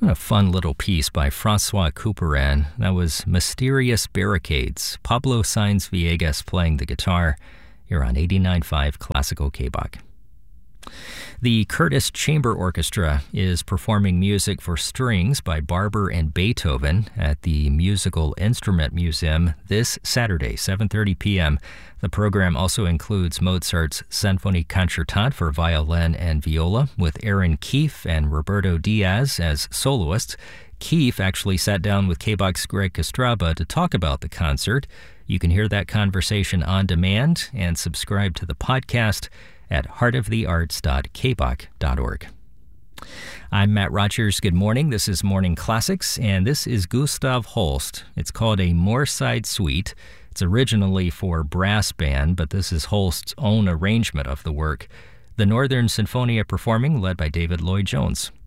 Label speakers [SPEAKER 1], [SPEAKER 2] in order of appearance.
[SPEAKER 1] A fun little piece by Francois Couperin. That was Mysterious Barricades. Pablo Sainz Villegas playing the guitar. You're on 89.5 Classical KBOC. The Curtis Chamber Orchestra is performing music for strings by Barber and Beethoven at the Musical Instrument Museum this Saturday, 7:30 p.m. The program also includes Mozart's Sinfonie Concertante for violin and viola with Aaron Keefe and Roberto Diaz as soloists. Keefe actually sat down with KBOC's Greg Kostraba to talk about the concert. You can hear that conversation on demand and subscribe to the podcast at heartofthearts.kbok.org. I'm Matt Rogers. Good morning. This is Morning Classics, and this is Gustav Holst. It's called a Moorside Suite. It's originally for brass band, but this is Holst's own arrangement of the work. The Northern Sinfonia performing, led by David Lloyd-Jones.